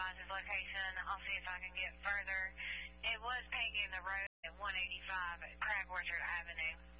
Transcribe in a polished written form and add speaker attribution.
Speaker 1: finalize his location. I'll see if I can get further. It was painting the road at 185 at Crab Orchard Avenue.